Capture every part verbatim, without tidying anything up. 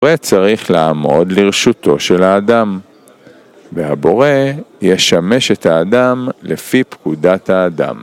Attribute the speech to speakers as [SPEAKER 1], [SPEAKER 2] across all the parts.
[SPEAKER 1] הבורא צריך לעמוד לרשותו של האדם, והבורא ישמש את האדם לפי פקודת האדם.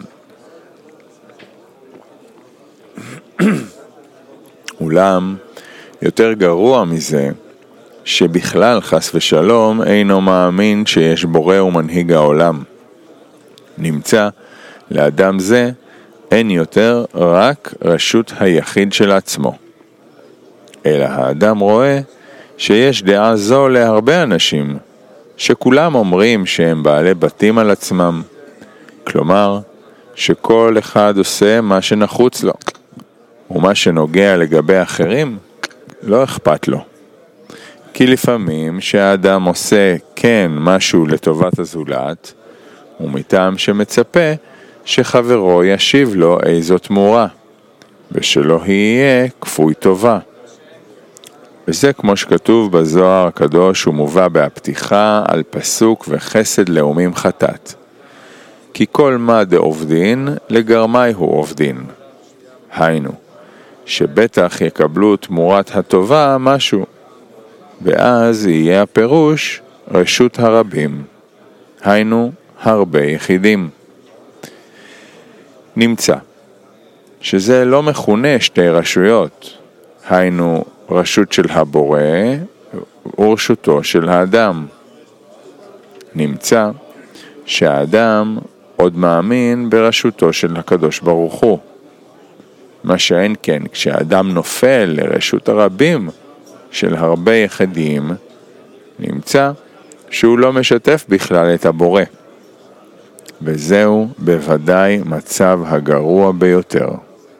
[SPEAKER 1] אולם, יותר גרוע מזה, שבכלל חס ושלום אינו מאמין שיש בורא ומנהיג העולם. נמצא, לאדם זה אין יותר רק רשות היחיד של עצמו. אלא האדם רואה שיש דעה זו להרבה אנשים, שכולם אומרים שהם בעלי בתים על עצמם. כלומר, שכל אחד עושה מה שנחוץ לו, ומה שנוגע לגבי אחרים לא אכפת לו. כי לפעמים שהאדם עושה כן משהו לטובת הזולת, ומטעם שמצפה שחברו ישיב לו איזו תמורה, ושלא יהיה כפוי טובה. וזה כמו שכתוב בזוהר הקדוש ומובא בהפתיחה על פסוק וחסד לאומים חטאת. כי כל מה דעובדין לגרמי הוא עובדין. היינו, שבטח יקבלו תמורת הטובה משהו, ואז יהיה הפירוש רשות הרבים. היינו, הרבה יחידים. נמצא שזה לא מכונה שתי רשויות, היינו רשות של הבורא ורשותו של האדם. נמצא שהאדם עוד מאמין ברשותו של הקדוש ברוך הוא. מה שאין כן, כשהאדם נופל לרשות הרבים של הרבה יחידים, נמצא שהוא לא משתף בכלל את הבורא. וזהו בוודאי מצב הגרוע ביותר.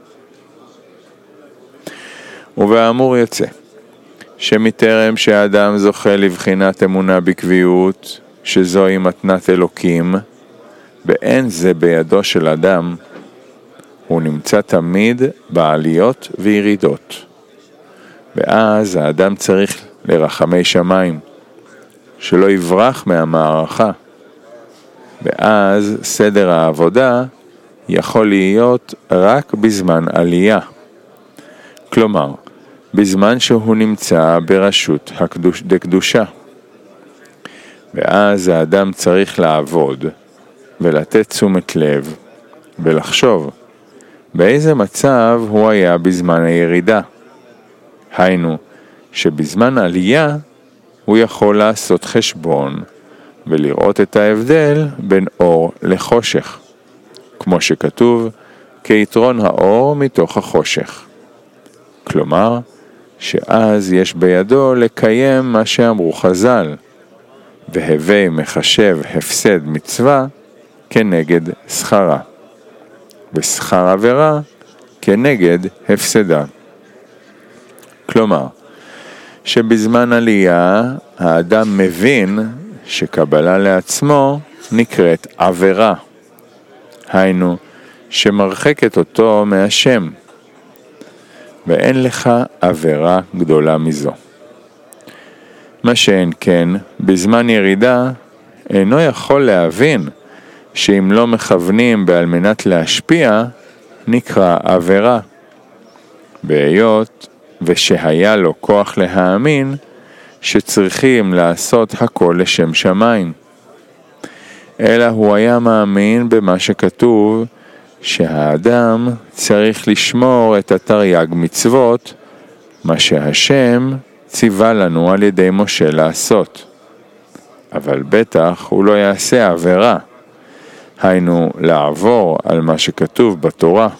[SPEAKER 1] ובאמור יוצא, שמטרם שהאדם זוכה לבחינת אמונה בקביעות, שזוהי מתנת אלוקים, ואין זה בידו של אדם, הוא נמצא תמיד בעליות וירידות. ואז האדם צריך לרחמי שמיים, שלא יברח מהמערכה. ואז סדר העבודה יכול להיות רק בזמן עלייה. כלומר, בזמן שהוא נמצא ברשות הקדוש, דקדושה. ואז האדם צריך לעבוד ולתת תשומת לב ולחשוב באיזה מצב הוא היה בזמן הירידה. היינו, שבזמן עלייה הוא יכול לעשות חשבון ולראות את ההבדל בין אור לחושך, כמו שכתוב, כיתרון האור מתוך החושך. כלומר, שאז יש בידו לקיים מה שאמרו חז"ל, והווי מחשב הפסד מצווה כנגד שכרה, ושכר עבירה כנגד הפסדה. כלומר, שבזמן עלייה האדם מבין שקבלה לעצמו נקראת עבירה, היינו שמרחקת אותו מהשם, ואין לך עבירה גדולה מזו. מה שאין כן, בזמן ירידה אינו יכול להבין שאם לא מכוונים בעל מנת להשפיע, נקרא עבירה. בהיות ושהיה לו כוח להאמין שצריכים לעשות הכל לשם שמיים. אלא הוא היה מאמין במה שכתוב, שהאדם צריך לשמור את התרי"ג מצוות, מה שהשם ציווה לנו על ידי משה לעשות. אבל בטח הוא לא יעשה עבירה, היינו לעבור על מה שכתוב בתורה.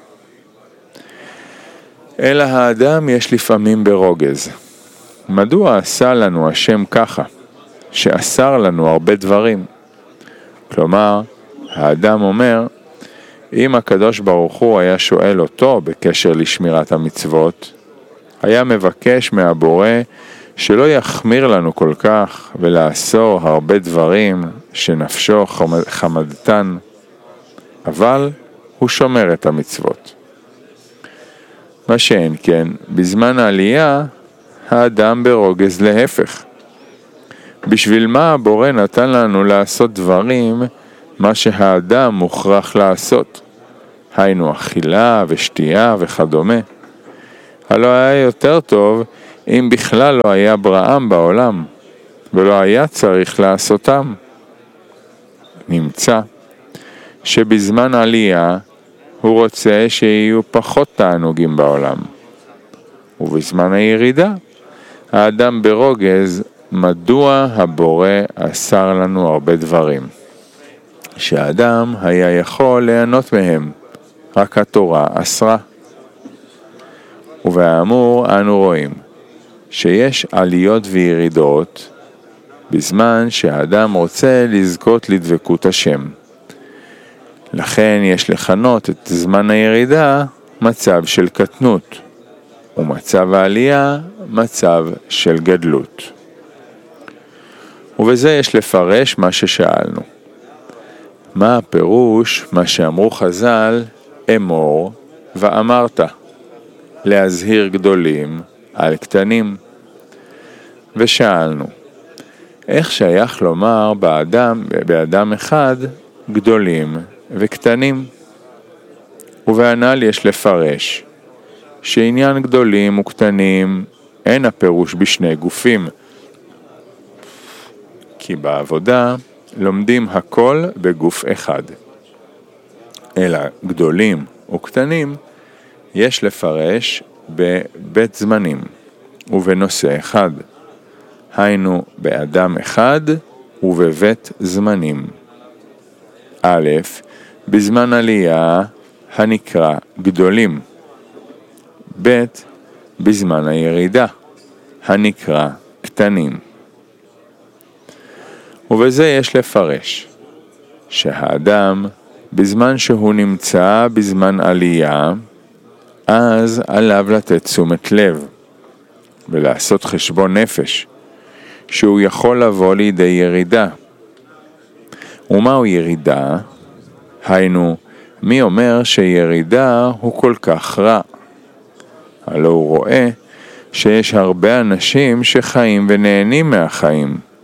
[SPEAKER 1] אלא האדם יש לפעמים ברוגז. מדוע עשה לנו השם ככה, שאסר לנו הרבה דברים? כלומר, האדם אומר, אם הקדוש ברוך הוא היה שואל אותו בקשר לשמירת המצוות, היה מבקש מהבורא שלא יחמיר לנו כל כך ולאסור הרבה דברים שנפשו חמדתן, אבל הוא שומר את המצוות. מה שאין כן, בזמן העלייה האדם ברוגז להפך. בשביל מה הבורא נתן לנו לעשות דברים מה שהאדם מוכרח לעשות? היינו אכילה ושתייה וכדומה. הלא היה יותר טוב אם בכלל לא היה בראם בעולם, ולא היה צריך לעשותם. נמצא שבזמן עלייה הוא רוצה שיהיו פחות תענוגים בעולם. ובזמן הירידה, האדם ברוגז, מדוע הבורא אסר לנו הרבה דברים, שהאדם היה יכול ליהנות מהם, רק התורה אסרה. ובאמור אנו רואים שיש עליות וירידות בזמן שהאדם רוצה לזכות לדבקות השם. לכן יש לכנות את זמן הירידה מצב של קטנות, ומצב העלייה מצב של גדלות. ובזה יש לפרש מה ששאלנו. מה הפירוש מה שאמרו חז"ל, אמור ואמרת, להזהיר גדולים על קטנים? ושאלנו, איך שייך לומר באדם, באדם אחד גדולים וקטנים? ובענל יש לפרש שעניין גדולים וקטנים אין הפירוש בשני גופים, כי בעבודה לומדים הכל בגוף אחד, אלא גדולים וקטנים יש לפרש בבית זמנים ובנושא אחד, היינו באדם אחד ובבית זמנים. א', בזמן עלייה הנקרא גדולים, ב', בזמן הירידה הנקרא קטנים. ובזה יש לפרש שהאדם בזמן שהוא נמצא בזמן עלייה, אז עליו לתת תשומת לב ולעשות חשבון נפש שהוא יכול לבוא לידי ירידה. ומהו ירידה? היינו, מי אומר שירידה הוא כל כך רע? הלא הוא רואה שיש הרבה אנשים שחיים ונהנים מהחיים,